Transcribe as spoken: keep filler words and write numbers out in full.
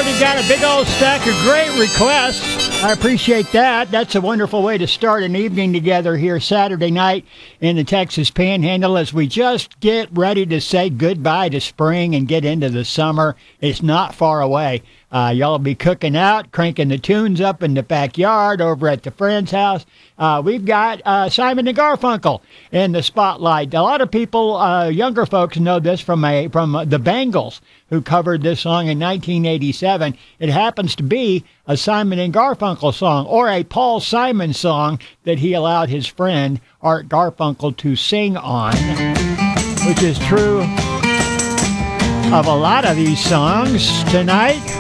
already got a big old stack of great requests. I appreciate that. That's a wonderful way to start an evening together here Saturday night in the Texas Panhandle as we just get ready to say goodbye to spring and get into the summer. It's not far away. Uh, y'all will be cooking out, cranking the tunes up in the backyard over at the friend's house. Uh, we've got uh, Simon and Garfunkel in the spotlight. A lot of people, uh, younger folks, know this from a from uh, the Bangles, who covered this song in nineteen eighty-seven. It happens to be a Simon and Garfunkel song, or a Paul Simon song that he allowed his friend Art Garfunkel to sing on, which is true of a lot of these songs tonight.